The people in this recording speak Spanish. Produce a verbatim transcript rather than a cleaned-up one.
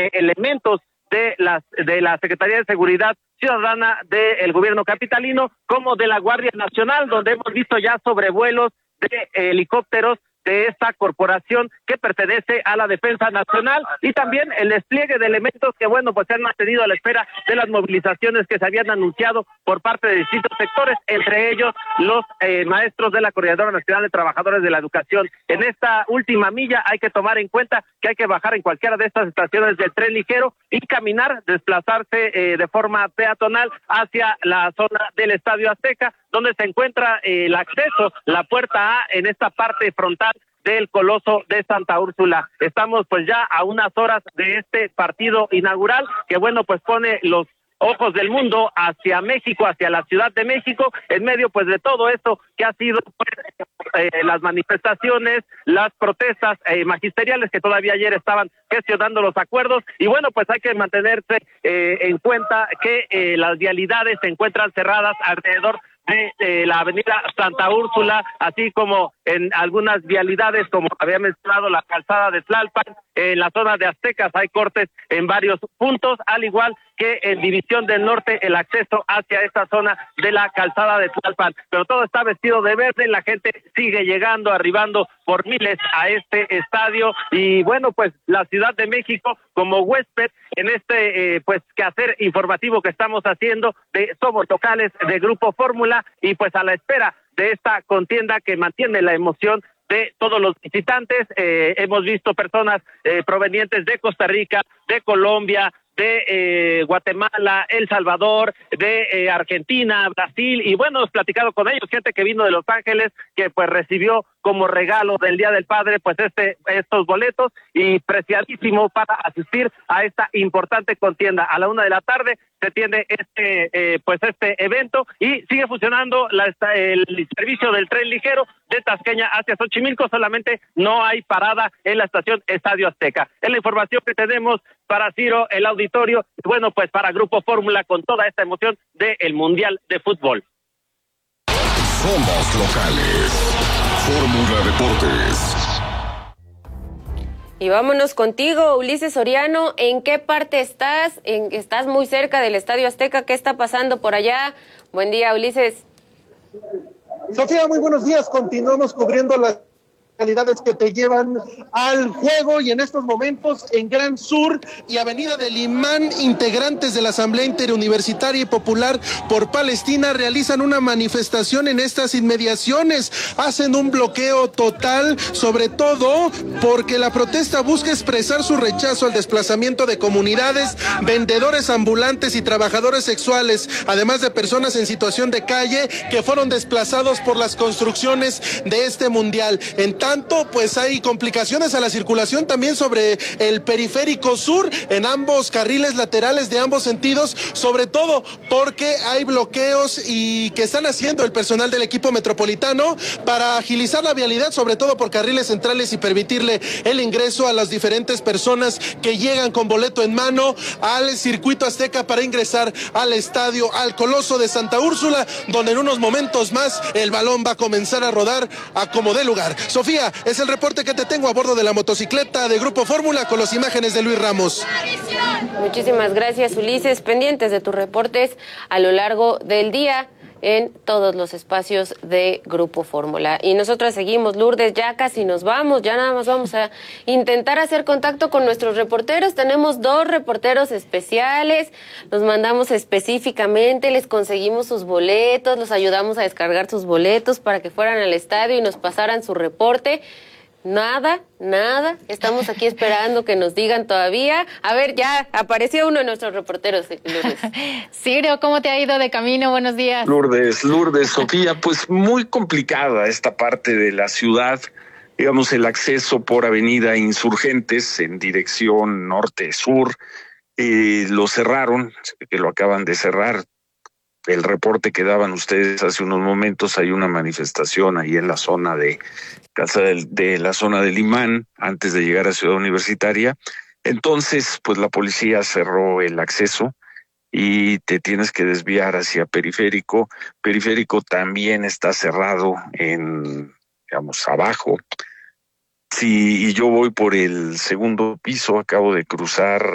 eh, elementos de las de la Secretaría de Seguridad Ciudadana del gobierno capitalino, como de la Guardia Nacional, donde hemos visto ya sobrevuelos de eh, helicópteros de esta corporación que pertenece a la Defensa Nacional, y también el despliegue de elementos que, bueno, pues se han mantenido a la espera de las movilizaciones que se habían anunciado por parte de distintos sectores, entre ellos los eh, maestros de la Coordinadora Nacional de Trabajadores de la Educación. En esta última milla hay que tomar en cuenta que hay que bajar en cualquiera de estas estaciones del tren ligero y caminar, desplazarse eh, de forma peatonal hacia la zona del Estadio Azteca, donde se encuentra eh, el acceso, la puerta A, en esta parte frontal del Coloso de Santa Úrsula. Estamos pues ya a unas horas de este partido inaugural, que bueno, pues pone los ojos del mundo hacia México, hacia la Ciudad de México, en medio pues de todo esto que ha sido pues, eh, las manifestaciones, las protestas eh, magisteriales que todavía ayer estaban gestionando los acuerdos, y bueno, pues hay que mantenerse eh, en cuenta que eh, las vialidades se encuentran cerradas alrededor de eh, la avenida Santa Úrsula, así como en algunas vialidades, como había mencionado, la calzada de Tlalpan. En la zona de Aztecas hay cortes en varios puntos, al igual que en División del Norte el acceso hacia esta zona de la calzada de Tlalpan, pero todo está vestido de verde, la gente sigue llegando, arribando por miles a este estadio, y bueno, pues la Ciudad de México como huésped en este eh, pues quehacer informativo que estamos haciendo de Somos Locales de Grupo Fórmula, y pues a la espera de esta contienda que mantiene la emoción de todos los visitantes. Eh, hemos visto personas eh, provenientes de Costa Rica, de Colombia, de eh, Guatemala, El Salvador, de eh, Argentina, Brasil, y bueno, hemos platicado con ellos, gente que vino de Los Ángeles, que pues recibió como regalo del Día del Padre pues este estos boletos, y preciadísimo para asistir a esta importante contienda. A la una de la tarde se tiene este eh, pues este evento, y sigue funcionando la, el servicio del tren ligero de Tasqueña hacia Xochimilco, solamente no hay parada en la estación Estadio Azteca. Es la información que tenemos para Ciro, el auditorio, y bueno, pues para Grupo Fórmula, con toda esta emoción del Mundial de Fútbol. Somos locales. Fórmula Deportes. Y vámonos contigo, Ulises Soriano. ¿En qué parte estás? ¿En, estás muy cerca del Estadio Azteca? ¿Qué está pasando por allá? Buen día, Ulises. Sofía, muy buenos días. Continuamos cubriendo las realidades que te llevan al juego, y en estos momentos en Gran Sur y Avenida del Imán, integrantes de la Asamblea Interuniversitaria y Popular por Palestina realizan una manifestación en estas inmediaciones, hacen un bloqueo total, sobre todo porque la protesta busca expresar su rechazo al desplazamiento de comunidades, vendedores ambulantes y trabajadores sexuales, además de personas en situación de calle que fueron desplazados por las construcciones de este mundial. En tanto, pues hay complicaciones a la circulación también sobre el periférico sur, en ambos carriles laterales de ambos sentidos, sobre todo porque hay bloqueos y que están haciendo el personal del equipo metropolitano para agilizar la vialidad, sobre todo por carriles centrales, y permitirle el ingreso a las diferentes personas que llegan con boleto en mano al circuito Azteca para ingresar al estadio, al Coloso de Santa Úrsula, donde en unos momentos más el balón va a comenzar a rodar a como dé lugar. Sofía, es el reporte que te tengo a bordo de la motocicleta de Grupo Fórmula, con las imágenes de Luis Ramos. Muchísimas gracias, Ulises. Pendientes de tus reportes a lo largo del día en todos los espacios de Grupo Fórmula. Y nosotros seguimos, Lourdes, ya casi nos vamos, ya nada más vamos a intentar hacer contacto con nuestros reporteros. Tenemos dos reporteros especiales, los mandamos específicamente, les conseguimos sus boletos, los ayudamos a descargar sus boletos para que fueran al estadio y nos pasaran su reporte. Nada, nada, estamos aquí esperando que nos digan todavía. A ver, ya apareció uno de nuestros reporteros, Lourdes. Ciro, ¿cómo te ha ido de camino? Buenos días. Lourdes, Lourdes, Sofía, pues muy complicada esta parte de la ciudad. Digamos, el acceso por Avenida Insurgentes en dirección norte-sur, eh, lo cerraron, que lo acaban de cerrar. El reporte que daban ustedes hace unos momentos, hay una manifestación ahí en la zona de casa de, de la zona del Imán, antes de llegar a Ciudad Universitaria. Entonces, pues la policía cerró el acceso y te tienes que desviar hacia Periférico. Periférico también está cerrado en, digamos, abajo. Sí, y yo voy por el segundo piso, acabo de cruzar